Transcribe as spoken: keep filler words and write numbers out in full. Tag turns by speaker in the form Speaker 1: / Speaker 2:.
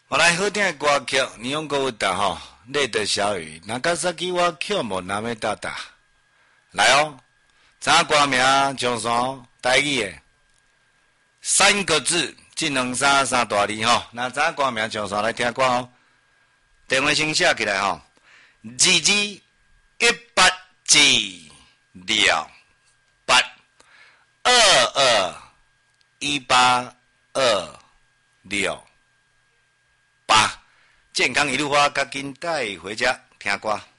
Speaker 1: 我来好听的歌曲，你用歌答吼，累得小雨，那个萨基我曲无那么大大。来哦，查歌名上山台语的三个字，一两三三大字吼。那查歌名上山来听歌哦。电话先写起来吼，二二一八字了八二二一八二六八，健康一路花，赶紧带回家听歌。